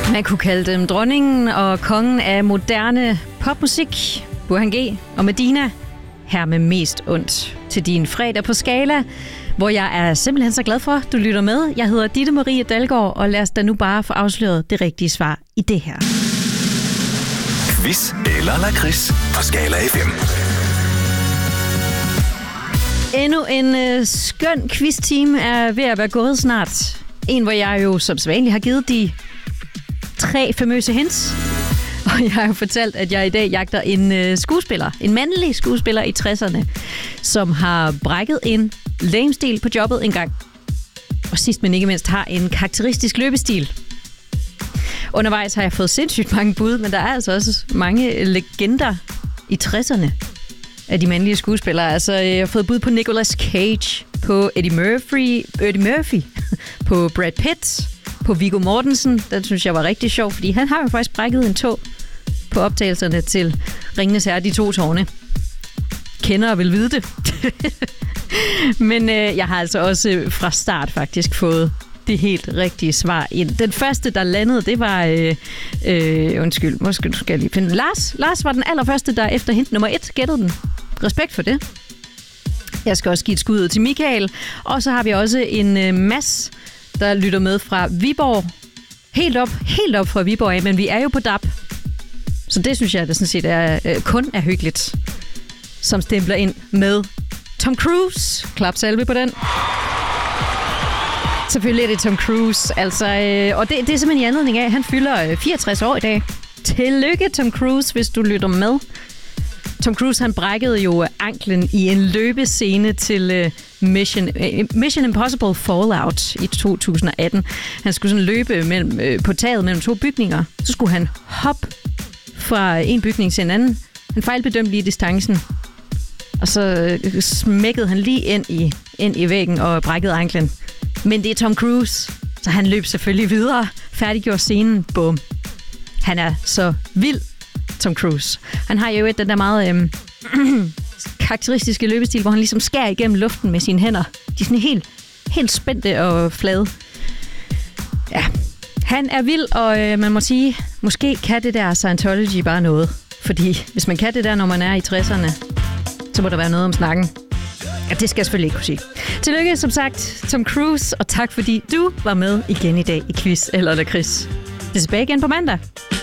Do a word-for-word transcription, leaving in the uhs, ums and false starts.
Man kunne kalde dem dronningen og kongen af moderne popmusik. Burhan G og Medina. Her med mest ondt til din fredag på Skala, hvor jeg er simpelthen så glad for, at du lytter med. Jeg hedder Ditte Marie Dalgaard, og lad os da nu bare få afsløret det rigtige svar i det her. Quiz eller lakrids på Skala F M. Endnu en øh, skøn quiz-team er ved at være gået snart. En, hvor jeg jo som sædvanligt har givet de tre famøse hints. Og jeg har jo fortalt, at jeg i dag jagter en øh, skuespiller, en mandlig skuespiller i tresserne, som har brækket en lamestil på jobbet en gang. Og sidst men ikke mindst har en karakteristisk løbestil. Undervejs har jeg fået sindssygt mange bud, men der er altså også mange legender i tresserne af de mandlige skuespillere. Altså, jeg har fået bud på Nicolas Cage, på Eddie Murphy, Eddie Murphy, på Brad Pitt, på Viggo Mortensen. Den synes jeg var rigtig sjov, fordi han har jo faktisk brækket en tå på optagelserne til Ringenes Herre, de to tårne. Kender og vil vide det. Men øh, jeg har altså også fra start faktisk fået det helt rigtige svar ind. Den første, der landede, det var... Øh, øh, undskyld, måske skal jeg lige finde... Lars, Lars var den allerførste, der efter hint nummer et gættede den. Respekt for det. Jeg skal også give et skud ud til Michael. Og så har vi også en øh, Mads, der lytter med fra Viborg. Helt op, helt op fra Viborg af, men vi er jo på D A B. Så det synes jeg, det sådan set er, øh, kun er hyggeligt. Som stempler ind med Tom Cruise. Klap salve på den. Selvfølgelig er det Tom Cruise. Altså, øh, og det, det er simpelthen i anledning af, at han fylder øh, fireogtres år i dag. Tillykke, Tom Cruise, hvis du lytter med. Tom Cruise, han brækkede jo anklen i en løbescene til øh, Mission, øh, Mission Impossible Fallout i to tusind atten. Han skulle sådan løbe mellem, øh, på taget mellem to bygninger. Så skulle han hoppe fra en bygning til en anden. Han fejlbedømte lige distancen. Og så øh, smækkede han lige ind i, ind i væggen og brækkede anklen. Men det er Tom Cruise, så han løb selvfølgelig videre. Færdiggjorde scenen. Bum. Han er så vild, Tom Cruise. Han har jo et den der meget øhm, karakteristiske løbestil, hvor han ligesom skærer igennem luften med sine hænder. De er sådan helt, helt spændte og flade. Ja, han er vild, og øh, man må sige, måske kan det der Scientology bare noget. Fordi hvis man kan det der, når man er i tresserne, så må der være noget om snakken. Ja, det skal jeg selvfølgelig ikke kunne sige. Tillykke, som sagt, Tom Cruise, og tak fordi du var med igen i dag i Quiz eller Lakrids. Det er tilbage igen på mandag.